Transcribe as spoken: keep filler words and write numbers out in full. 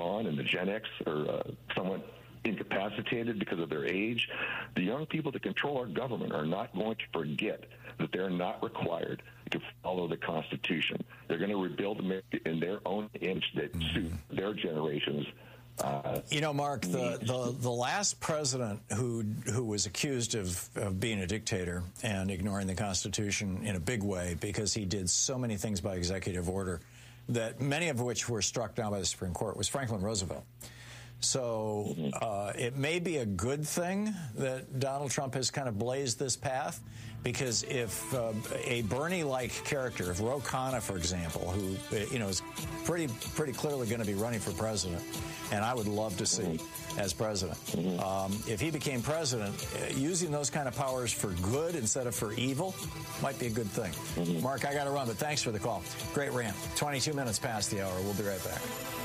gone and the Gen X are uh, somewhat incapacitated because of their age, the young people that control our government are not going to forget that they're not required to follow the Constitution. They're going to rebuild America in their own image that mm-hmm. suit their generations. Uh, you know, Mark, the, the, the last president who who was accused of, of being a dictator and ignoring the Constitution in a big way because he did so many things by executive order, that many of which were struck down by the Supreme Court, was Franklin Roosevelt. So uh, it may be a good thing that Donald Trump has kind of blazed this path, because if uh, a Bernie-like character, if Ro Khanna, for example, who you know is pretty pretty clearly going to be running for president, and I would love to see as president, um, if he became president, uh, using those kind of powers for good instead of for evil might be a good thing. Mark, I got to run, but thanks for the call. Great rant. twenty-two minutes past the hour. We'll be right back.